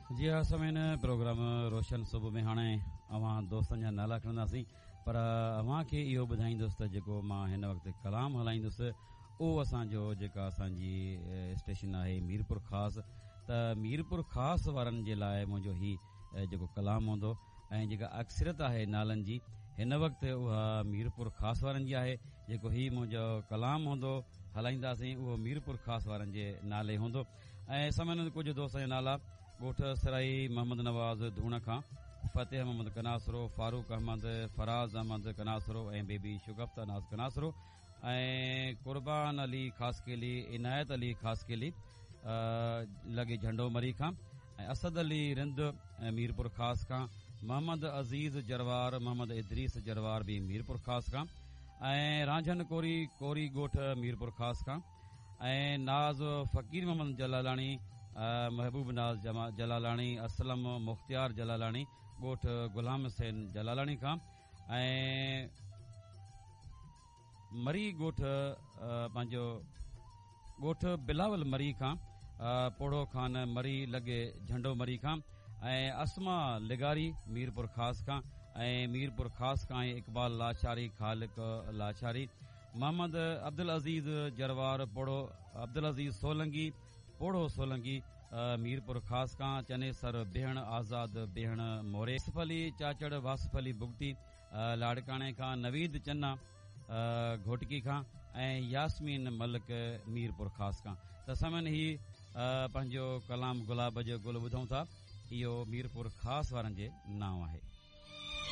जी हा, समय प्रोग्राम रोशन सुबुह में हाणे अवां दोस्तनि जा नाला खणंदासीं, पर अवां खे इहो ॿुधाईंदुसि त जेको मां हिन वक़्तु कलाम हलाईंदुसि उहो असांजो जेका असांजी स्टेशन आहे मीरपुर ख़ासि। त मीरपुर ख़ासि वारनि जे लाइ मुंहिंजो ही जेको कलाम हूंदो ऐं जेका अक्सरियत आहे नालनि जी हिन वक़्तु उहा मीरपुर ख़ासि वारनि जी आहे। जेको ही मुंहिंजो कलाम हूंदो हलाईंदासीं उहो मीरपुर ख़ासि वारनि जे नाले हूंदो। ऐं समय कुझु दोस्तनि जा नाला ॻोठ सराई मोहम्मद नवाज़ धूण खां, फतेह मोहम्मद कनासरो, फारूक अहमद, फराज़ अहमद कनासरो ऐं बेबी शुगफ्ता नाज़ कनासरो ऐं कुर्बान अली ख़ासकेली, इनायत अली ख़ासकेली लॻे झंडो मरी खां ऐं असद अली रिंद मीरपुर ख़ासि खां, मोहम्मद अज़ीज़ जरवार, मोहम्मद इदरीस जरवार बि मीरपुर ख़ासि खां ऐं रांझन कोरी कोरी ॻोठ मीरपुर ख़ासि खां ऐं नाज़ फ़कीर मोहम्मद जलालाणी, महबूब नाज़ जलालाणी, असलम मुख़्तियार जलालाणी ॻोठ गुलाम हुसैन जलालाणी खां ऐं मरी ॻोठ पंहिंजो ॻोठ बिलावल मरी खां, पोड़ो खान मरी लॻे झंडो मरी खां ऐं असमा लिगारी मीरपुर ख़ासि खां ऐं मीरपुर ख़ासि खां इक़बाल लाचारी, ख़ालिक लाचारी, मोहम्मद अब्दुल अज़ीज़ जरवार, पोड़ो अब्दुल अज़ीज़ सोलंगी, पोड़ो सोलंगी मीरपुर ख़ासि खां, चनेसर भेण आज़ाद भेण मोरे, वासिफ अली चाचड़, वासिफ अली बुगटी लाड़काणे खां, नवीद चन्ना घोटकी खां ऐं यास्मीन मलिक मीरपुर ख़ासि खां। त समन ही पंहिंजो कलाम गुलाब जो गुल ॿुधूं था, इहो मीरपुर ख़ासि वारनि जे नाम आहे।